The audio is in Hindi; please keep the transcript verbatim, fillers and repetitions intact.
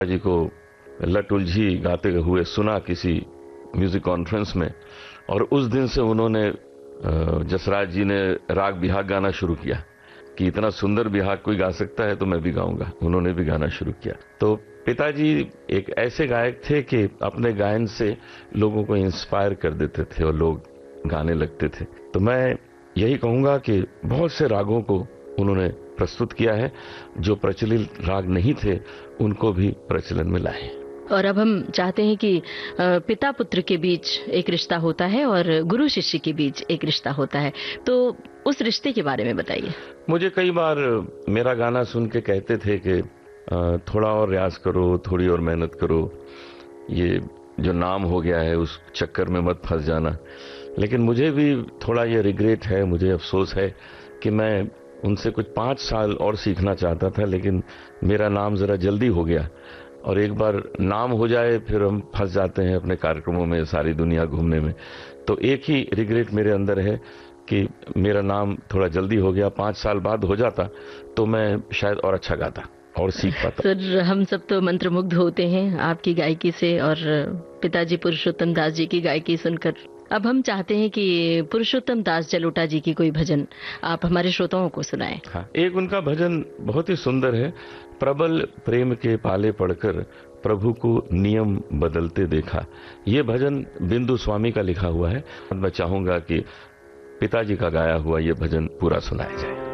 जी को लट उलझी गाते हुए सुना किसी म्यूजिक कॉन्फ्रेंस में, और उस दिन से उन्होंने जसराज जी ने राग बिहाग गाना शुरू किया कि इतना सुंदर बिहाग कोई गा सकता है तो मैं भी गाऊंगा। उन्होंने भी गाना शुरू किया। तो पिताजी एक ऐसे गायक थे कि अपने गायन से लोगों को इंस्पायर कर देते थे और लोग गाने लगते थे। तो मैं यही कहूंगा कि बहुत से रागों को उन्होंने प्रस्तुत किया है, जो प्रचलित राग नहीं थे उनको भी प्रचलन में लाए। और अब हम चाहते हैं कि पिता पुत्र के बीच एक रिश्ता होता है और गुरु शिष्य के बीच एक रिश्ता होता है, तो उस रिश्ते के बारे में बताइए। मुझे कई बार मेरा गाना सुन के कहते थे कि थोड़ा और रियाज करो, थोड़ी और मेहनत करो, ये जो नाम हो गया है उस चक्कर में मत फंस जाना। लेकिन मुझे भी थोड़ा ये रिग्रेट है, मुझे अफसोस है कि मैं उनसे कुछ पाँच साल और सीखना चाहता था, लेकिन मेरा नाम जरा जल्दी हो गया। और एक बार नाम हो जाए फिर हम फंस जाते हैं अपने कार्यक्रमों में, सारी दुनिया घूमने में। तो एक ही रिग्रेट मेरे अंदर है कि मेरा नाम थोड़ा जल्दी हो गया। पाँच साल बाद हो जाता तो मैं शायद और अच्छा गाता और सीख पाता। सर, हम सब तो मंत्रमुग्ध होते हैं आपकी गायकी से और पिताजी पुरुषोत्तम दास जी की गायकी सुनकर। अब हम चाहते हैं कि पुरुषोत्तम दास जलोटा जी की कोई भजन आप हमारे श्रोताओं को सुनाएं। हाँ, एक उनका भजन बहुत ही सुंदर है। प्रबल प्रेम के पाले पड़कर प्रभु को नियम बदलते देखा। ये भजन बिंदु स्वामी का लिखा हुआ है। मैं चाहूंगा कि पिताजी का गाया हुआ ये भजन पूरा सुनाया जाए।